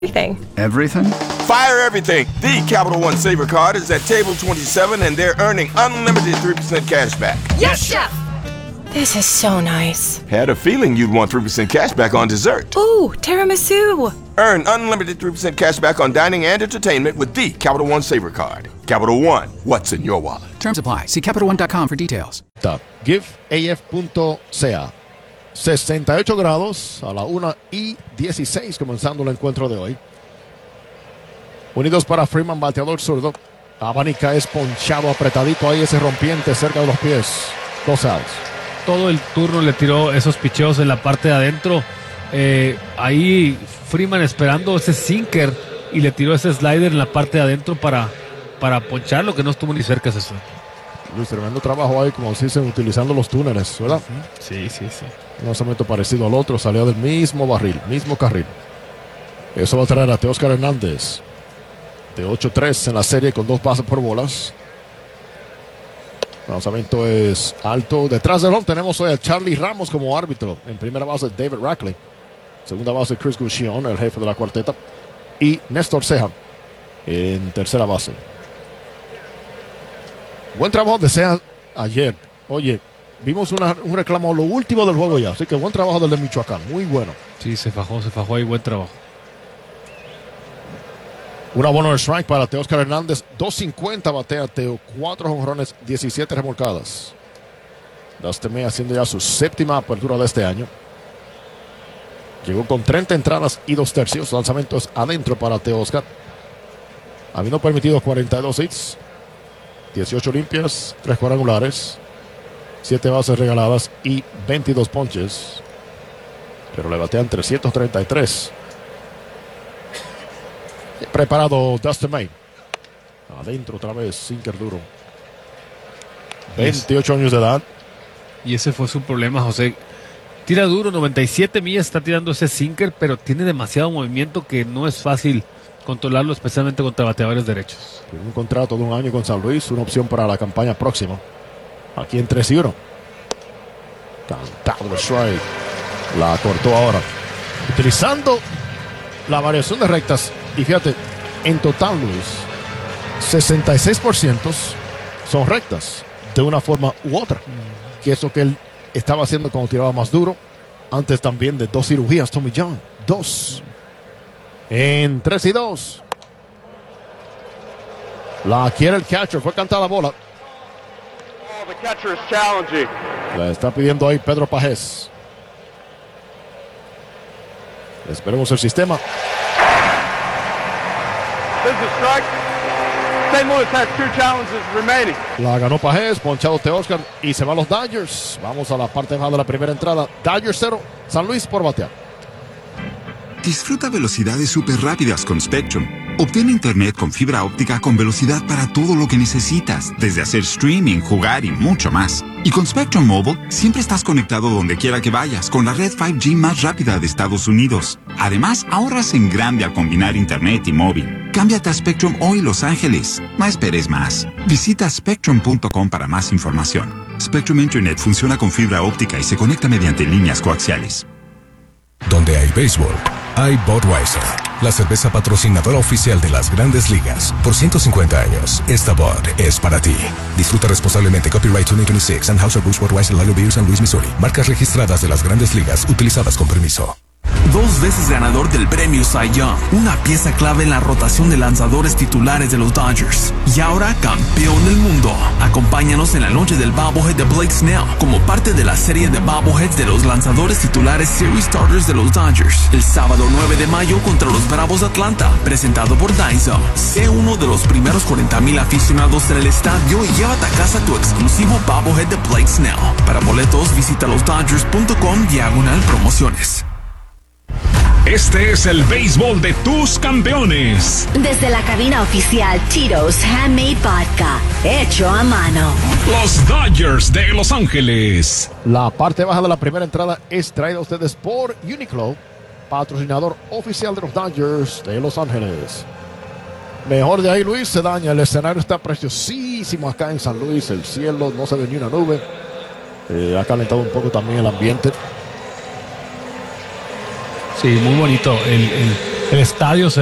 Everything. Everything? Fire everything. The Capital One Saver Card is at table 27 and they're earning unlimited 3% cash back. Yes, Chef! This is so nice. Had a feeling you'd want 3% cash back on dessert. Ooh, tiramisu! Earn unlimited 3% cash back on dining and entertainment with the Capital One Saver Card. Capital One, what's in your wallet? Terms apply. See CapitalOne.com for details. GiveAF.ca 68 grados a la 1:16 comenzando el encuentro de hoy. Unidos para Freeman, bateador zurdo. Abanica es ponchado apretadito ahí, ese rompiente cerca de los pies. 2 outs. Todo el turno le tiró esos picheos en la parte de adentro. Ahí Freeman esperando ese sinker y le tiró ese slider en la parte de adentro para poncharlo, que no estuvo ni cerca ese suelo. Luis, tremendo trabajo ahí, como se dicen, utilizando los túneles, ¿verdad? Sí. Un lanzamiento parecido al otro, salió del mismo barril, mismo carril. Eso va a traer a Teóscar Hernández de 8-3 en la serie con 2 bases por bolas. El lanzamiento es alto. Detrás del home tenemos hoy a Charlie Ramos como árbitro. En primera base David Rackley. Segunda base Chris Guccione, el jefe de la cuarteta. Y Néstor Ceja en tercera base. Buen trabajo de Ceja ayer. Oye, vimos un reclamo lo último del juego ya. Así que buen trabajo del de Michoacán. Muy bueno. Sí, se fajó ahí. Buen trabajo. Una bono de strike para Teóscar Hernández. 2.50 batea Teo. 4 jonrones, 17 remolcadas. Dustin May haciendo ya su séptima apertura de este año. Llegó con 30 entradas y 2 tercios. Lanzamientos adentro para Teóscar. Habiendo permitido 42 hits. 18 limpias, 3 cuadrangulares, 7 bases regaladas y 22 ponches. Pero le batean 333. Preparado Dustin May. Adentro otra vez, sinker duro. 28 años de edad. Y ese fue su problema, José. Tira duro, 97 millas está tirando ese sinker, pero tiene demasiado movimiento que no es fácil controlarlo, especialmente contra bateadores derechos. Tiene un contrato de 1 año con San Luis, una opción para la campaña próxima. Aquí en 3-1. Cantado el strike. La cortó ahora. Utilizando la variación de rectas. Y fíjate, en total, Luis, 66% son rectas de una forma u otra. Que es lo que él estaba haciendo cuando tiraba más duro. Antes también de 2 cirugías, Tommy John. 2. En 3-2. La quiere el catcher. Fue cantada la bola. Oh, the catcher is challenging. La está pidiendo ahí Pedro Pajés. Esperemos el sistema. This is a strike. St. Louis has 2 challenges remaining. La ganó Pajés, ponchado Teóscar y se van los Dodgers. Vamos a la parte baja de la primera entrada. Dodgers 0, San Luis por batear. Disfruta velocidades súper rápidas con Spectrum. Obtén internet con fibra óptica con velocidad para todo lo que necesitas, desde hacer streaming, jugar y mucho más. Y con Spectrum Mobile, siempre estás conectado donde quiera que vayas con la red 5G más rápida de Estados Unidos. Además, ahorras en grande al combinar internet y móvil. Cámbiate a Spectrum hoy, Los Ángeles. No esperes más. Visita spectrum.com para más información. Spectrum Internet funciona con fibra óptica y se conecta mediante líneas coaxiales. Donde hay béisbol, hay Budweiser, la cerveza patrocinadora oficial de las Grandes Ligas. Por 150 años, esta Bud es para ti. Disfruta responsablemente. Copyright 2026 Anheuser-Busch Budweiser Lager Beer San Luis, Missouri. Marcas registradas de las Grandes Ligas utilizadas con permiso. 2 veces ganador del premio Cy Young, una pieza clave en la rotación de lanzadores titulares de los Dodgers. Y ahora campeón del mundo. Acompáñanos en la noche del Bobblehead de Blake Snell, como parte de la serie de Bobbleheads de los lanzadores titulares Series Starters de los Dodgers. El sábado 9 de mayo contra los Bravos de Atlanta, presentado por Daiso. Sé uno de los primeros 40,000 aficionados en el estadio y llévate a casa tu exclusivo Bobblehead de Blake Snell. Para boletos, visita losdodgers.com/promociones. Este es el béisbol de tus campeones. Desde la cabina oficial Tito's Handmade Vodka, hecho a mano. Los Dodgers de Los Ángeles. La parte baja de la primera entrada es traída a ustedes por Uniqlo, patrocinador oficial de los Dodgers de Los Ángeles. Mejor de ahí, Luis, se daña. El escenario está preciosísimo acá en San Luis. El cielo no se ve ni una nube. Ha calentado un poco también el ambiente. Sí, muy bonito. El estadio se